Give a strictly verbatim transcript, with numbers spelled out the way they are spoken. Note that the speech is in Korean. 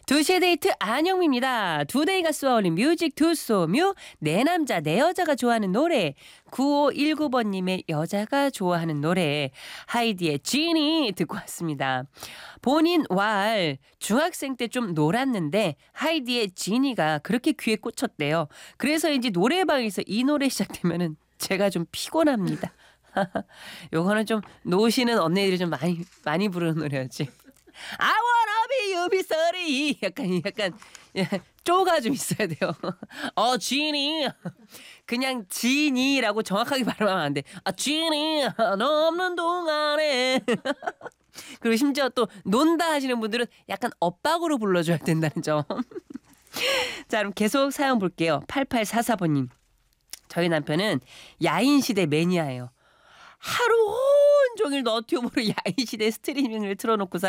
두 시의 데이트 안영미입니다. 두 데이 가수와 어울린 뮤직 두소뮤 내 남자 내 여자가 좋아하는 노래 구오일구 번님의 여자가 좋아하는 노래 하이디의 지니 듣고 왔습니다. 본인 왈 중학생 때 좀 놀았는데 하이디의 지니가 그렇게 귀에 꽂혔대요. 그래서인지 노래방에서 이 노래 시작되면은 제가 좀 피곤합니다. 요거는 좀 노시는 언니들이 좀 많이 많이 부르는 노래였지. I wanna be you be sorry. 약간 약간 예, 쪼가 좀 있어야 돼요. 어 지니 그냥 지니라고 정확하게 발음하면 안 돼. 아 지니 너 없는 동안에 그리고 심지어 또 논다 하시는 분들은 약간 엇박으로 불러줘야 된다는 점. 자 그럼 계속 사연 볼게요. 팔팔사사 번님. 저희 남편은 야인시대 매니아예요. 하루 온종일 너튜브로 야인시대 스트리밍을 틀어놓고서